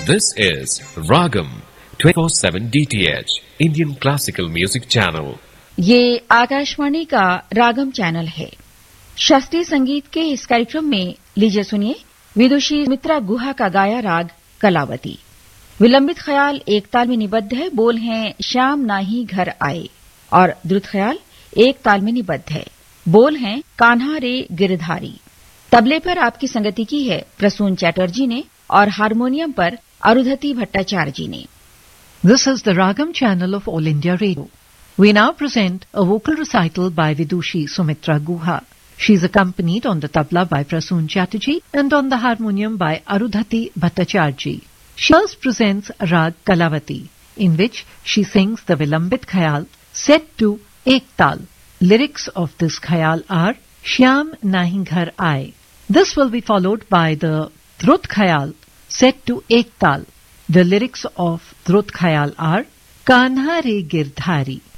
This is Ragam 24/7 DTH Indian Classical Music Channel. ये आकाशवाणी का रागम channel है। शास्त्रीय संगीत के इस कार्यक्रम में लीजिए सुनिए विदुषी सुमित्रा गुहा का गाया राग कलावती। विलंबित ख्याल एक ताल में निबद्ध है, बोल हैं श्याम नाही घर आए, और द्रुत ख्याल एक ताल में निबद्ध है, बोल हैं कान्हा रे गिरधारी। तबले पर आपकी संगति की है प्रसून चैटर्जी ने और हारमोनियम पर अरुधति भट्टाचार्य जी ने। This is the Ragam channel of All India Radio. We now present a vocal recital by Vidushi Sumitra Guha. She is accompanied on the tabla by Prasoon Chatterjee and on the harmonium by Arudhati Bhattacharjee. She first presents Rag Kalavati, in which she sings the Vilambit Khayal set to Ek Tal. Lyrics of this khayal are Shyam Nahi Ghar Aaye. This will be followed by the Drut Khayal set to Ek Tal. The lyrics of Drut Khayal are Kanha Re Girdhari.